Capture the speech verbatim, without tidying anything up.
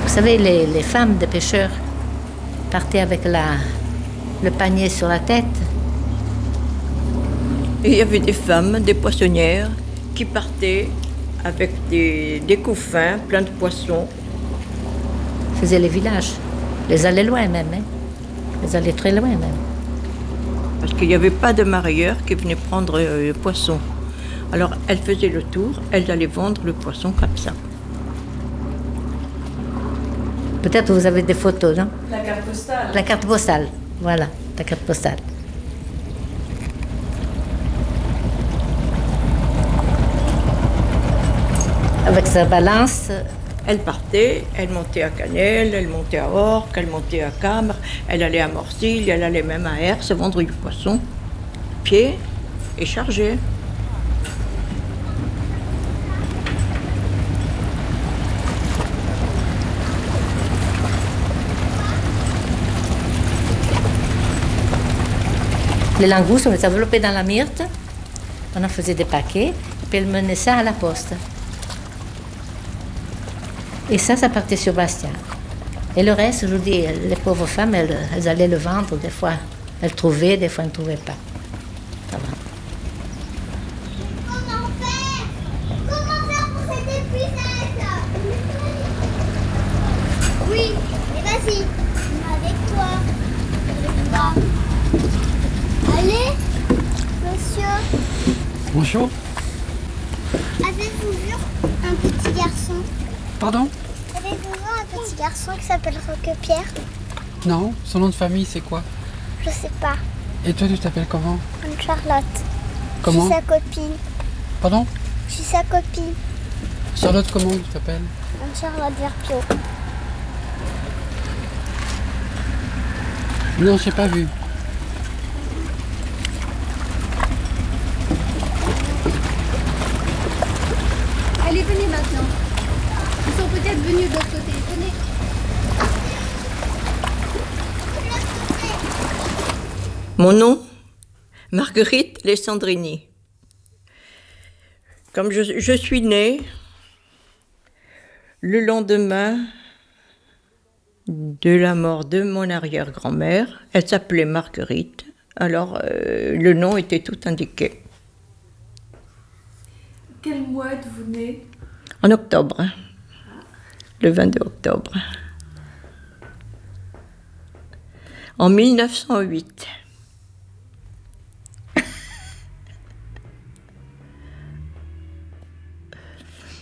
Vous savez, les, les femmes des pêcheurs partaient avec la, le panier sur la tête. Et il y avait des femmes, des poissonnières, qui partaient avec des, des couffins pleins de poissons. Ils faisaient les villages. Les allaient loin même. Hein. Les allaient très loin même. Parce qu'il n'y avait pas de marailleurs qui venaient prendre euh, le poisson. Alors elles faisaient le tour, elles allaient vendre le poisson comme ça. Peut-être vous avez des photos, non? La carte postale. La carte postale, voilà, la carte postale. Avec sa balance. Elle partait, elle montait à Canel, elle montait à Orque, elle montait à Cambre, elle allait à Morcille, elle allait même à Herse se vendre du poisson, pied et chargé. Les langoustes, on les enveloppait dans la myrte, on en faisait des paquets, puis elle menait ça à la poste. Et ça, ça partait sur Bastia. Et le reste, je vous dis, les pauvres femmes, elles, elles allaient le vendre, des fois elles trouvaient, des fois elles ne trouvaient pas. Ça va. Comment faire? Comment faire pour cette épuisette? Oui, mais vas-y, avec toi. Avec toi. Allez, monsieur. Bonjour. Avez-vous vu un petit garçon? Pardon? Avez-vous vu un petit garçon qui s'appelle Roquepierre? Non, son nom de famille c'est quoi? Je sais pas. Et toi tu t'appelles comment? Anne-Charlotte. Comment? Je suis sa copine. Pardon? Je suis sa copine. Charlotte comment tu t'appelles? Anne-Charlotte Verpio. Non, je n'ai pas vu. Allez, venez maintenant. Ils sont peut-être venus de l'autre côté. Venez. Mon nom? Marguerite Alessandrini. Comme je, je suis née le lendemain de la mort de mon arrière-grand-mère, elle s'appelait Marguerite, alors euh, le nom était tout indiqué. Quel mois êtes-vous née? En octobre, le vingt-deux octobre. En mille neuf cent huit.